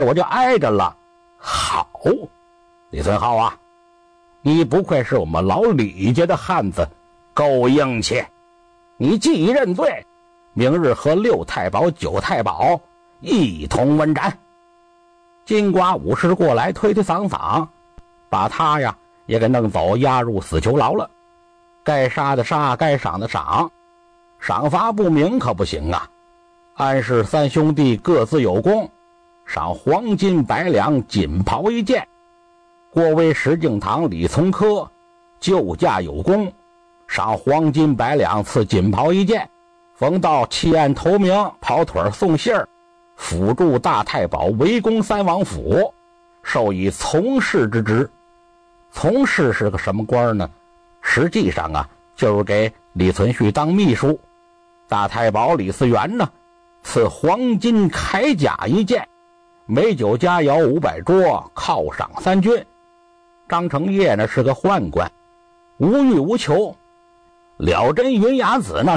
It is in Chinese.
我就挨着了。好，李存浩啊，你不愧是我们老李家的汉子，够硬气。你既已认罪，明日和6太保、9太保一同问斩。金瓜武士过来推推搡搡，把他呀也给弄走，押入死囚牢了。该杀的杀，该赏的赏，赏罚不明可不行啊。安氏3兄弟各自有功，赏黄金100两，锦袍1件。郭威、石敬瑭、李从珂救驾有功，赏黄金100两，赐锦袍1件。冯道弃暗投明，跑腿送信儿，辅助大太保围攻3王府，授以从事之职。从事是个什么官呢？实际上啊，就是给李存勖当秘书。大太保李嗣源呢，赐黄金铠甲1件，美酒佳肴500桌，犒赏3军。张承业呢是个宦官，无欲无求。了真云雅子呢